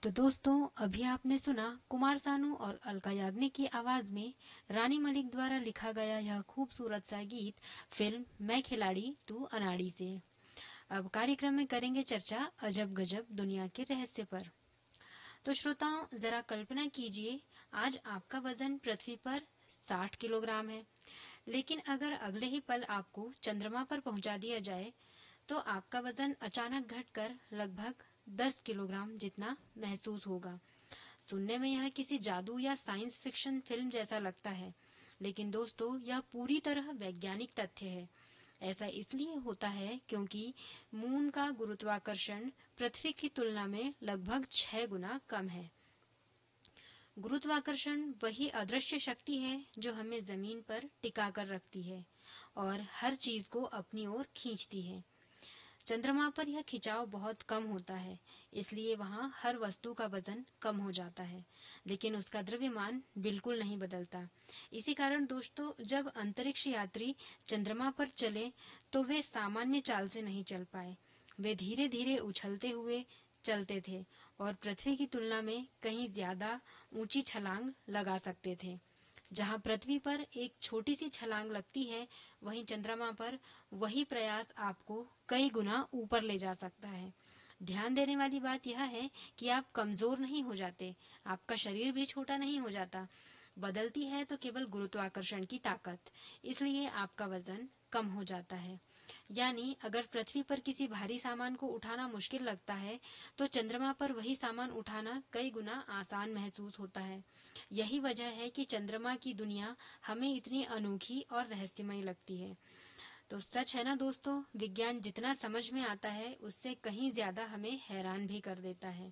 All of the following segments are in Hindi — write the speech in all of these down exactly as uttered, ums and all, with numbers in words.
तो दोस्तों, अभी आपने सुना कुमार सानू और अलका याग्निक की आवाज में रानी मलिक द्वारा लिखा गया यह खूबसूरत सा गीत फिल्म मैं खिलाड़ी तू अनाड़ी से। अब कार्यक्रम में करेंगे चर्चा अजब गजब दुनिया के रहस्य पर। तो श्रोताओं, जरा कल्पना कीजिए, आज आपका वजन पृथ्वी पर साठ किलोग्राम है, लेकिन अगर अगले ही पल आपको चंद्रमा पर पहुंचा दिया जाए तो आपका वजन अचानक घटकर लगभग दस किलोग्राम जितना महसूस होगा। सुनने में यह किसी जादू या साइंस फिक्शन फिल्म जैसा लगता है, लेकिन दोस्तों, यह पूरी तरह वैज्ञानिक तथ्य है। ऐसा इसलिए होता है क्योंकि मून का गुरुत्वाकर्षण पृथ्वी की तुलना में लगभग छह गुना कम है। गुरुत्वाकर्षण वही अदृश्य शक्ति है जो हमें जमीन पर टिका कर रखती है और हर चीज को अपनी ओर खींचती है। चंद्रमा पर यह खिंचाव बहुत कम होता है, इसलिए वहां हर वस्तु का वजन कम हो जाता है, लेकिन उसका द्रव्यमान बिल्कुल नहीं बदलता। इसी कारण दोस्तों, जब अंतरिक्ष यात्री चंद्रमा पर चले तो वे सामान्य चाल से नहीं चल पाए। वे धीरे धीरे उछलते हुए चलते थे और पृथ्वी की तुलना में कहीं ज्यादा ऊंची छलांग लगा सकते थे। जहां पृथ्वी पर एक छोटी सी छलांग लगती है, वहीं चंद्रमा पर वही प्रयास आपको कई गुना ऊपर ले जा सकता है। ध्यान देने वाली बात यह है कि आप कमजोर नहीं हो जाते, आपका शरीर भी छोटा नहीं हो जाता। बदलती है तो केवल गुरुत्वाकर्षण की ताकत, इसलिए आपका वजन कम हो जाता है। यानी अगर पृथ्वी पर किसी भारी सामान को उठाना मुश्किल लगता है, तो चंद्रमा पर वही सामान उठाना कई गुना आसान महसूस होता है। यही वजह है कि चंद्रमा की दुनिया हमें इतनी अनोखी और रहस्यमय लगती है। तो सच है ना दोस्तों, विज्ञान जितना समझ में आता है उससे कहीं ज्यादा हमें हैरान भी कर देता है।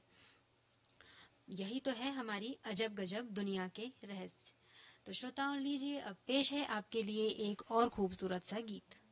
यही तो है हमारी अजब गजब दुनिया के रहस्य। तो श्रोताओं, लीजिए अब पेश है आपके लिए एक और खूबसूरत सा गीत।